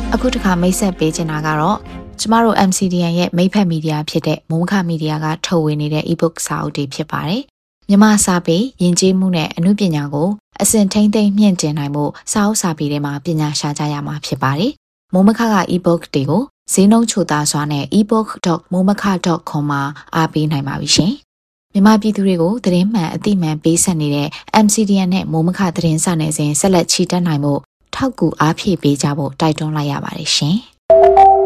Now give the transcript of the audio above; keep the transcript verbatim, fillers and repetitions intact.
အခုတစ်ခါမိတ်ဆက်ပေးချင်တာကတော့ကျမတို့ M C D N ရဲ့မိဖက်မီဒီယာဖြစ်တဲ့မိုးမခမီဒီယာကထုတ်ဝေနေတဲ့ e-book စာအုပ်တွေဖြစ်ပါတယ်။မြန်မာစာပေယဉ်ကျေးမှုနဲ့အမှုပညာကိုအစဉ်ထိန်းသိမ်းမြင့်တင်နိုင်မှုစာအုပ်စာပေတွေမှာပညာရှာကြရမှာဖြစ်ပါတယ်။မိုးမခက e-book တွေကိုဈေးနှုန်းချိုသာစွာနဲ့ e book dot momaka dot com မှာအားပေးနိုင်ပါပြီရှင်။မြန်မာပြည်သူတွေကိုသတင်းမှန်အသိမှန်ပေးဆက်နေတဲ့ M C D N နဲ့မိုးမခသတင်းစာနယ်စဉ်ဆက်လက်ချီတက်နိုင်မှုထောက်ကူအားဖြည့်ပေးကြဖို့တိုက်တွန်းလိုက်ရပါတယ်ရှင်။